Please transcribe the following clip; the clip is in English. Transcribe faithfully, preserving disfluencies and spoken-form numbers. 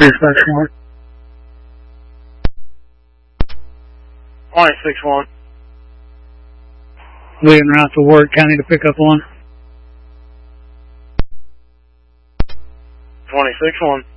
Dispatch one. twenty-six one. Leaving route to Ward County to pick up one. twenty-six one.